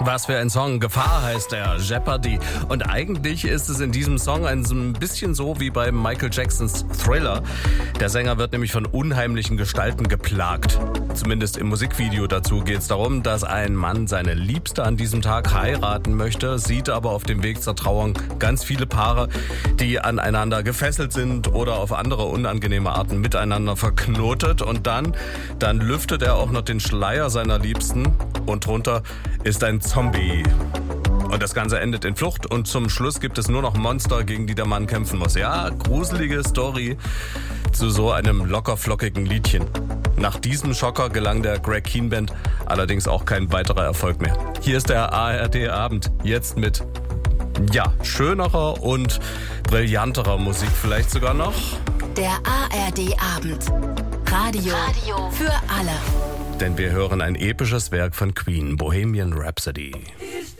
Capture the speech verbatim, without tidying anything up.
Was für ein Song. Gefahr heißt er, Jeopardy. Und eigentlich ist es in diesem Song ein, so ein bisschen so wie bei Michael Jacksons Thriller. Der Sänger wird nämlich von unheimlichen Gestalten geplagt. Zumindest im Musikvideo dazu geht es darum, dass ein Mann seine Liebste an diesem Tag heiraten möchte, sieht aber auf dem Weg zur Trauung ganz viele Paare, die aneinander gefesselt sind oder auf andere unangenehme Arten miteinander verknotet. Und dann, dann lüftet er auch noch den Schleier seiner Liebsten und drunter ist ein Zombie. Und das Ganze endet in Flucht und zum Schluss gibt es nur noch Monster, gegen die der Mann kämpfen muss. Ja, gruselige Story zu so einem lockerflockigen Liedchen. Nach diesem Schocker gelang der Greg Kihn Band allerdings auch kein weiterer Erfolg mehr. Hier ist der A R D-Abend, jetzt mit, ja, schönerer und brillanterer Musik vielleicht sogar noch. Der A R D-Abend. Radio, Radio für alle. Denn wir hören ein episches Werk von Queen, Bohemian Rhapsody.